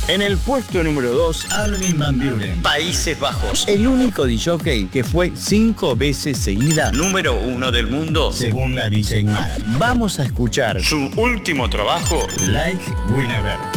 En el puesto número 2, Armin van Buuren, Países Bajos. el único DJ que fue 5 veces seguida Número 1 del mundo. según la DJ Mag. Vamos a escuchar Su último trabajo. Like Whenever.